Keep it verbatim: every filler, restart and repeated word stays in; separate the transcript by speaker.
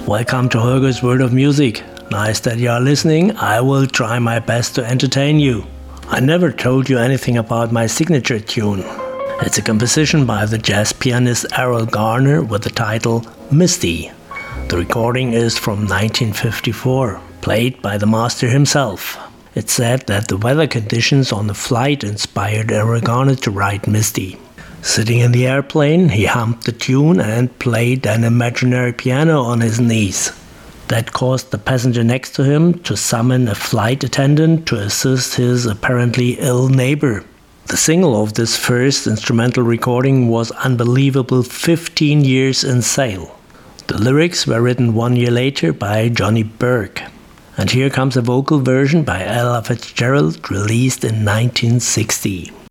Speaker 1: Welcome to Holger's World of Music. Nice that you are listening. I will try my best to entertain you. I never told you anything about my signature tune. It's a composition by the jazz pianist Erroll Garner with the title Misty. The recording is from nineteen fifty-four, played by the master himself. It's said that the weather conditions on the flight inspired Erroll Garner to write Misty. Sitting in the airplane, he hummed the tune and played an imaginary piano on his knees. That caused the passenger next to him to summon a flight attendant to assist his apparently ill neighbor. The single of this first instrumental recording was Unbelievable fifteen Years in Sail. The lyrics were written one year later by Johnny Burke. And here comes a vocal version by Ella Fitzgerald, released in nineteen sixty.